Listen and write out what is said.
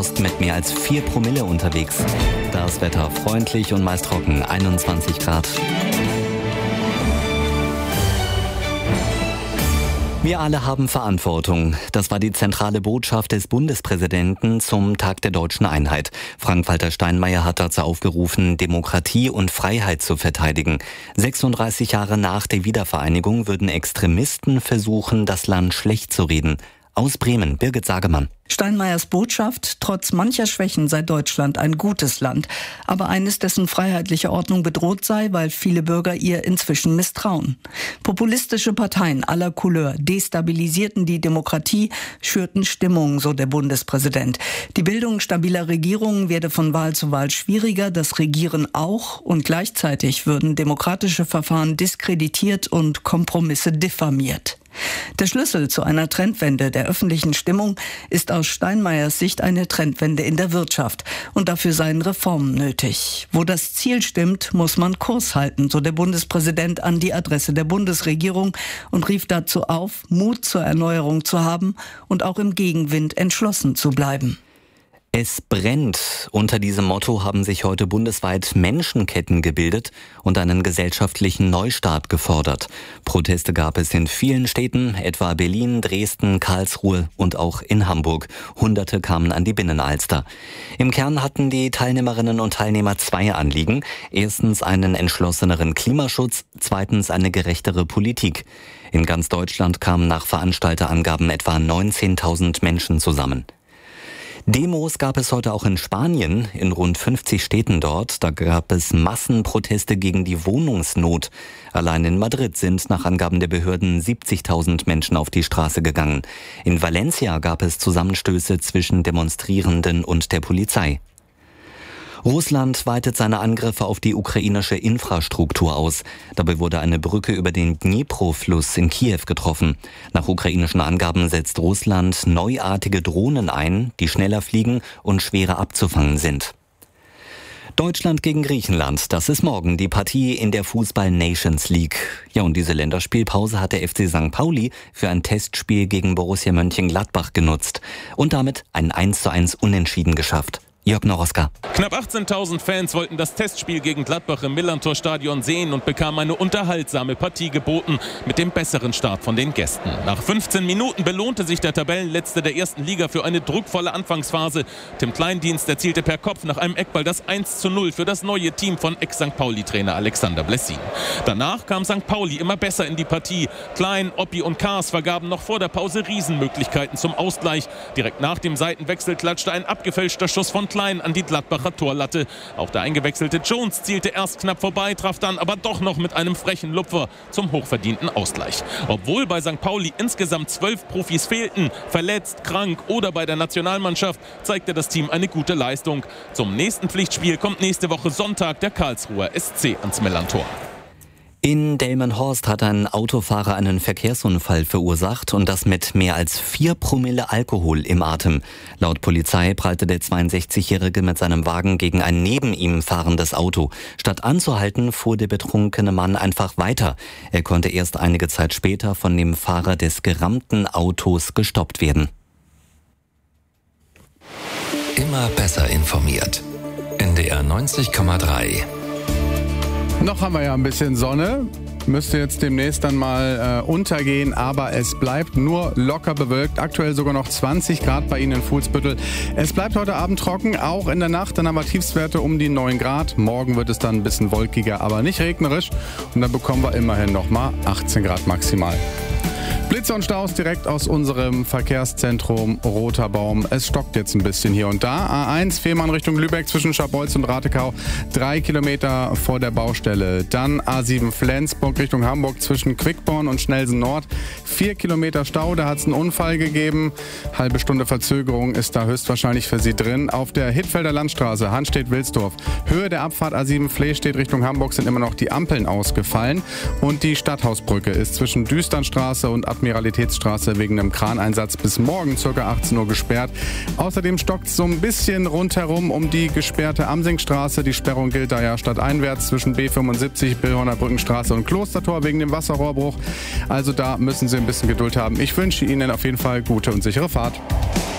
Delmenhorst mit mehr als 4 Promille unterwegs. Das Wetter freundlich und meist trocken, 21 Grad. Wir alle haben Verantwortung. Das war die zentrale Botschaft des Bundespräsidenten zum Tag der deutschen Einheit. Frank-Walter Steinmeier hat dazu aufgerufen, Demokratie und Freiheit zu verteidigen. 36 Jahre nach der Wiedervereinigung würden Extremisten versuchen, das Land schlecht zu reden. Aus Bremen, Birgit Sagemann. Steinmeiers Botschaft: Trotz mancher Schwächen sei Deutschland ein gutes Land. Aber eines, dessen freiheitliche Ordnung bedroht sei, weil viele Bürger ihr inzwischen misstrauen. Populistische Parteien aller Couleur destabilisierten die Demokratie, schürten Stimmung, so der Bundespräsident. Die Bildung stabiler Regierungen werde von Wahl zu Wahl schwieriger, das Regieren auch. Und gleichzeitig würden demokratische Verfahren diskreditiert und Kompromisse diffamiert. Der Schlüssel zu einer Trendwende der öffentlichen Stimmung ist aus Steinmeiers Sicht eine Trendwende in der Wirtschaft. Und dafür seien Reformen nötig. Wo das Ziel stimmt, muss man Kurs halten, so der Bundespräsident an die Adresse der Bundesregierung und rief dazu auf, Mut zur Erneuerung zu haben und auch im Gegenwind entschlossen zu bleiben. Es brennt. Unter diesem Motto haben sich heute bundesweit Menschenketten gebildet und einen gesellschaftlichen Neustart gefordert. Proteste gab es in vielen Städten, etwa Berlin, Dresden, Karlsruhe und auch in Hamburg. Hunderte kamen an die Binnenalster. Im Kern hatten die Teilnehmerinnen und Teilnehmer 2 Anliegen. Erstens einen entschlosseneren Klimaschutz, zweitens eine gerechtere Politik. In ganz Deutschland kamen nach Veranstalterangaben etwa 19.000 Menschen zusammen. Demos gab es heute auch in Spanien, in rund 50 Städten dort. Da gab es Massenproteste gegen die Wohnungsnot. Allein in Madrid sind nach Angaben der Behörden 70.000 Menschen auf die Straße gegangen. In Valencia gab es Zusammenstöße zwischen Demonstrierenden und der Polizei. Russland weitet seine Angriffe auf die ukrainische Infrastruktur aus. Dabei wurde eine Brücke über den Dnipro-Fluss in Kiew getroffen. Nach ukrainischen Angaben setzt Russland neuartige Drohnen ein, die schneller fliegen und schwerer abzufangen sind. Deutschland gegen Griechenland, das ist morgen die Partie in der Fußball-Nations League. Ja, und diese Länderspielpause hat der FC St. Pauli für ein Testspiel gegen Borussia Mönchengladbach genutzt und damit ein 1:1 Unentschieden geschafft. Jörg Noroska. Knapp 18.000 Fans wollten das Testspiel gegen Gladbach im Millerntor-Stadion sehen und bekamen eine unterhaltsame Partie geboten mit dem besseren Start von den Gästen. Nach 15 Minuten belohnte sich der Tabellenletzte der ersten Liga für eine druckvolle Anfangsphase. Tim Kleindienst erzielte per Kopf nach einem Eckball das 1:0 für das neue Team von Ex-St. Pauli-Trainer Alexander Blessin. Danach kam St. Pauli immer besser in die Partie. Klein, Oppi und Kaas vergaben noch vor der Pause Riesenmöglichkeiten zum Ausgleich. Direkt nach dem Seitenwechsel klatschte ein abgefälschter Schuss von Klein an die Gladbacher Torlatte. Auch der eingewechselte Jones zielte erst knapp vorbei, traf dann aber doch noch mit einem frechen Lupfer zum hochverdienten Ausgleich. Obwohl bei St. Pauli insgesamt 12 Profis fehlten, verletzt, krank oder bei der Nationalmannschaft, zeigte das Team eine gute Leistung. Zum nächsten Pflichtspiel kommt nächste Woche Sonntag der Karlsruher SC ans Millerntor. In Delmenhorst hat ein Autofahrer einen Verkehrsunfall verursacht und das mit mehr als 4 Promille Alkohol im Atem. Laut Polizei prallte der 62-Jährige mit seinem Wagen gegen ein neben ihm fahrendes Auto. Statt anzuhalten, fuhr der betrunkene Mann einfach weiter. Er konnte erst einige Zeit später von dem Fahrer des gerammten Autos gestoppt werden. Immer besser informiert. NDR 90,3. Noch haben wir ja ein bisschen Sonne, müsste jetzt demnächst dann mal untergehen, aber es bleibt nur locker bewölkt. Aktuell sogar noch 20 Grad bei Ihnen in Fuhlsbüttel. Es bleibt heute Abend trocken, auch in der Nacht, dann haben wir Tiefstwerte um die 9 Grad. Morgen wird es dann ein bisschen wolkiger, aber nicht regnerisch und dann bekommen wir immerhin noch mal 18 Grad maximal. Blitze und Staus direkt aus unserem Verkehrszentrum Roter Baum. Es stockt jetzt ein bisschen hier und da. A1 Fehmarn Richtung Lübeck zwischen Scharbeutz und Ratekau, 3 Kilometer vor der Baustelle. Dann A7 Flensburg Richtung Hamburg zwischen Quickborn und Schnelsen Nord, 4 Kilometer Stau. Da hat es einen Unfall gegeben. Halbe Stunde Verzögerung ist da höchstwahrscheinlich für Sie drin. Auf der Hittfelder Landstraße, Hanstedt-Wilsdorf, Höhe der Abfahrt A7 Flehstedt Richtung Hamburg sind immer noch die Ampeln ausgefallen. Und die Stadthausbrücke ist zwischen Düsternstraße und Admiralitätsstraße wegen einem Kraneinsatz bis morgen ca. 18 Uhr gesperrt. Außerdem stockt es so ein bisschen rundherum um die gesperrte Amsingstraße. Die Sperrung gilt da ja stadteinwärts zwischen B75, Billhorner Brückenstraße und Klostertor wegen dem Wasserrohrbruch. Also da müssen Sie ein bisschen Geduld haben. Ich wünsche Ihnen auf jeden Fall gute und sichere Fahrt.